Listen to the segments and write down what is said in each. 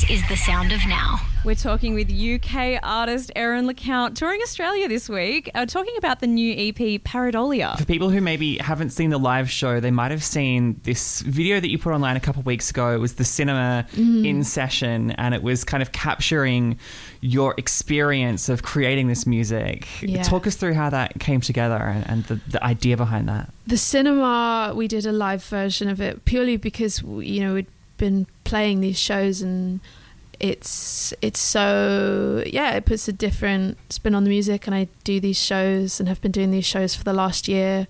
This is the sound of now. We're talking with UK artist Erin LeCount, touring Australia this week, talking about the new EP Pareidolia. For people who maybe haven't seen the live show, they might have seen this video that you put online a couple of weeks ago. It was the cinema in session, and it was kind of capturing your experience of creating this music. Yeah. Talk us through how that came together and the idea behind that. The cinema, we did a live version of it purely because, we'd been playing these shows and it's so, it puts a different spin on the music. And I do these shows and have been doing these shows for the last year,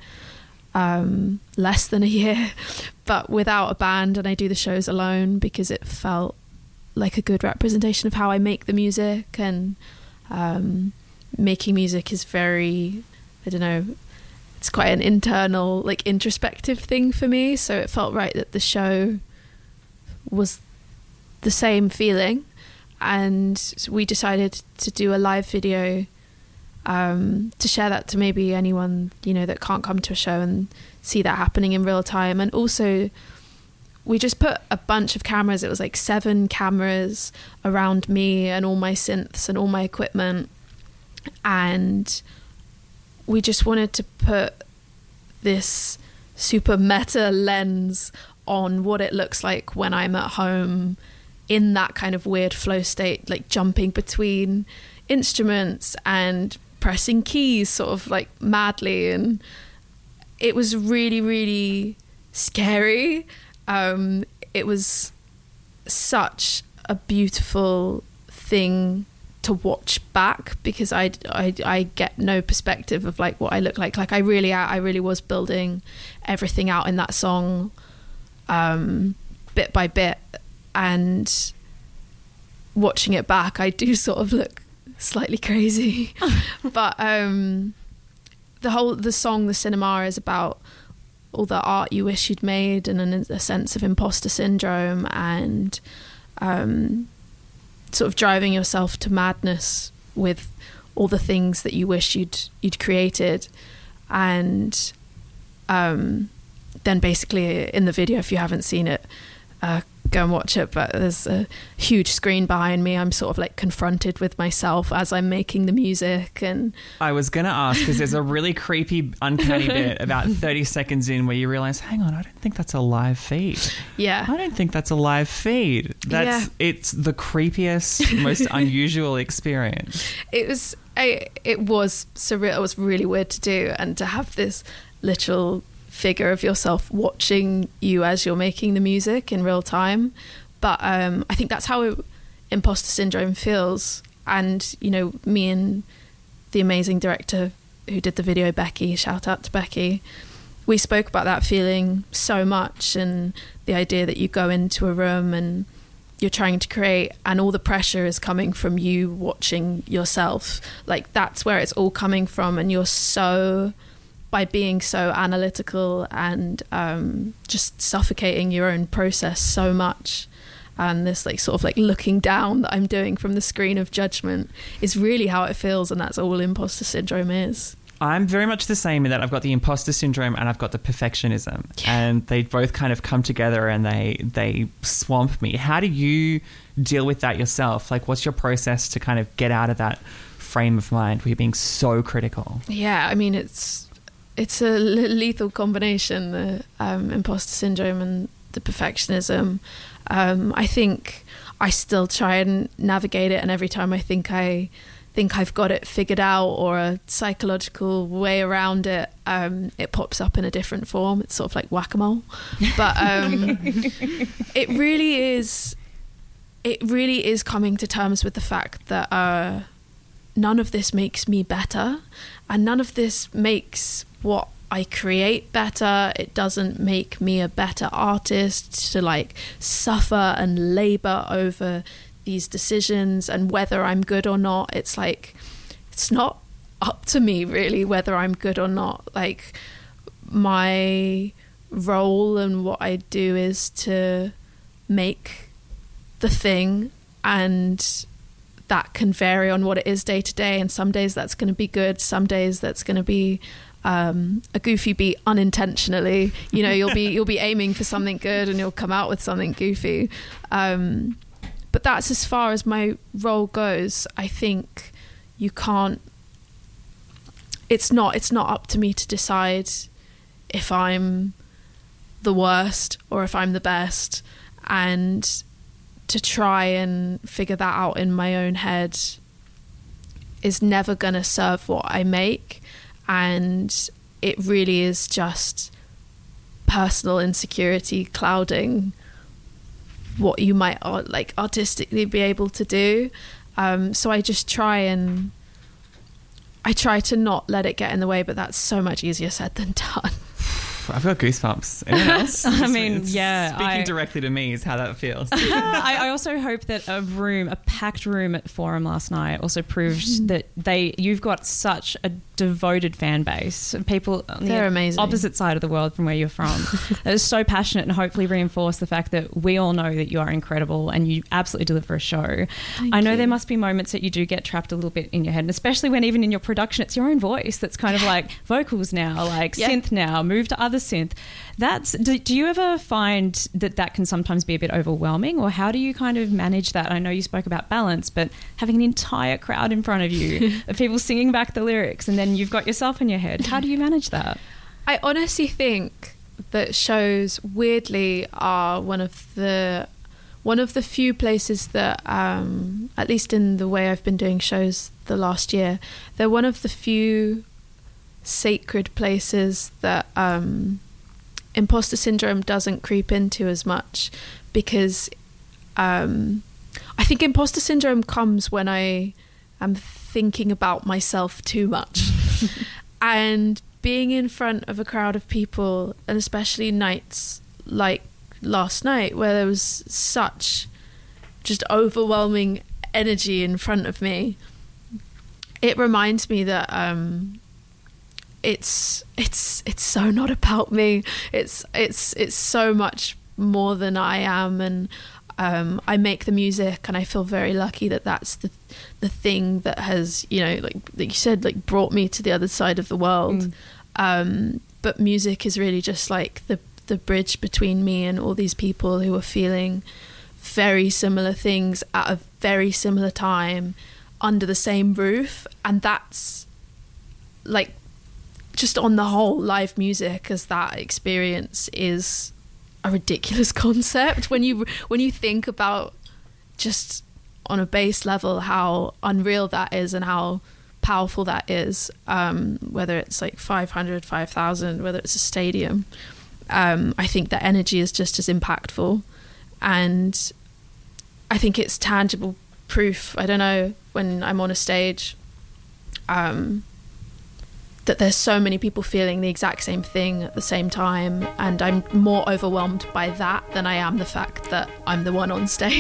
less than a year, but without a band. And I do the shows alone because it felt like a good representation of how I make the music. And making music is very, it's quite an internal, introspective thing for me. So it felt right that the show was the same feeling, and we decided to do a live video to share that to maybe anyone that can't come to a show and see that happening in real time. And also we just put a bunch of cameras, it was 7 cameras around me and all my synths and all my equipment, and we just wanted to put this super meta lens on what it looks like when I'm at home in that kind of weird flow state, jumping between instruments and pressing keys sort of madly. And it was really, really scary. It was such a beautiful thing to watch back because I get no perspective of what I look like. I really was building everything out in that song, bit by bit, and watching it back I do sort of look slightly crazy. But the song The Cinema is about all the art you wish you'd made, and a sense of imposter syndrome, and sort of driving yourself to madness with all the things that you wish you'd created. And then basically in the video, if you haven't seen it, go and watch it, but there's a huge screen behind me. I'm sort of confronted with myself as I'm making the music. And I was going to ask, because there's a really creepy, uncanny bit about 30 seconds in where you realize, hang on, I don't think that's a live feed. Yeah. I don't think that's a live feed. It's the creepiest, most unusual experience. It was surreal. It was really weird to do, and to have this literal figure of yourself watching you as you're making the music in real time. But I think that's how imposter syndrome feels. And me and the amazing director who did the video, Becky, shout out to Becky, we spoke about that feeling so much, and the idea that you go into a room and you're trying to create and all the pressure is coming from you watching yourself. That's where it's all coming from, and you're so, by being so analytical and just suffocating your own process so much. And this looking down that I'm doing from the screen of judgment is really how it feels, and that's all imposter syndrome is. I'm very much the same in that I've got the imposter syndrome and I've got the perfectionism, and they both kind of come together and they swamp me. How do you deal with that yourself? What's your process to kind of get out of that frame of mind where you're being so critical? Yeah, I mean, it's a lethal combination, the imposter syndrome and the perfectionism. I think I still try and navigate it, and every time I think I've got it figured out or a psychological way around it, it pops up in a different form. It's sort of like whack-a-mole. But it really is coming to terms with the fact that none of this makes me better, and none of this makes what I create better. It doesn't make me a better artist to suffer and labor over these decisions and whether I'm good or not. It's it's not up to me really whether I'm good or not. My role and what I do is to make the thing, and that can vary on what it is day to day, and some days that's going to be good, some days that's going to be a goofy beat unintentionally. You'll be aiming for something good and you'll come out with something goofy. but that's as far as my role goes. I think you can't, it's not up to me to decide if I'm the worst or if I'm the best, and to try and figure that out in my own head is never going to serve what I make. And it really is just personal insecurity clouding what you might like artistically be able to do. So I just try to not let it get in the way, but that's so much easier said than done. I've got goosebumps. Anyone else? I mean, yeah. Speaking directly to me is how that feels. I also hope that a packed room at Forum last night also proved that you've got such a devoted fan base. People on They're the amazing. opposite side of the world from where you're from. That is so passionate, and hopefully reinforce the fact that we all know that you are incredible and you absolutely deliver a show. Thank I know you. there must be moments that you do get trapped a little bit in your head, and especially when even in your production it's your own voice that's kind of like vocals now, like synth now, move to other synth. Do you ever find that can sometimes be a bit overwhelming, or how do you kind of manage that? I know you spoke about balance, but having an entire crowd in front of you of people singing back the lyrics, and then you've got yourself in your head. How do you manage that? I honestly think that shows weirdly are one of the few places that, at least in the way I've been doing shows the last year, they're one of the few sacred places that imposter syndrome doesn't creep into as much, because I think imposter syndrome comes when I am thinking about myself too much. And being in front of a crowd of people, and especially nights like last night where there was such just overwhelming energy in front of me, it reminds me that it's so not about me. It's so much more than I am, and I make the music, and I feel very lucky that that's the thing that has, like you said, like brought me to the other side of the world. But music is really just like the bridge between me and all these people who are feeling very similar things at a very similar time under the same roof. And that's like, just on the whole, live music as that experience is a ridiculous concept when you think about just on a base level how unreal that is and how powerful that is, whether it's like 500, 5,000, whether it's a stadium. I think that energy is just as impactful, and I think it's tangible proof, I don't know, when I'm on a stage, that there's so many people feeling the exact same thing at the same time, and I'm more overwhelmed by that than I am the fact that I'm the one on stage.